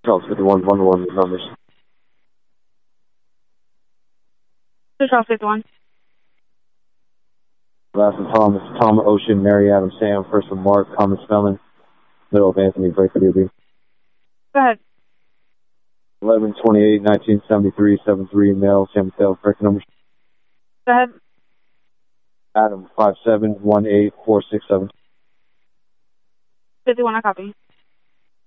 Charles 5111 numbers. Charles 51. Last of Thomas, Tom, Ocean, Mary, Adam, Sam, first of Mark, common spelling, middle of Anthony, break for DB. Go ahead. 11/28/1973, 73, male, San Mateo, correct numbers. Go ahead. Adam, 5718467. 51, I copy.